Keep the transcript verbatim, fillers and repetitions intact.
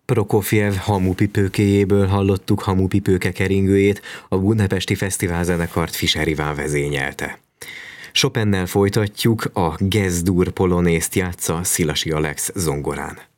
Prokofjev hamupipőkéjéből hallottuk Hamupipőke keringőjét, a Budapesti Fesztiválzenekart Fischer Iván vezényelte. Chopinnel folytatjuk, a Gess-dur polonészt játsza Szilasi Alex zongorán.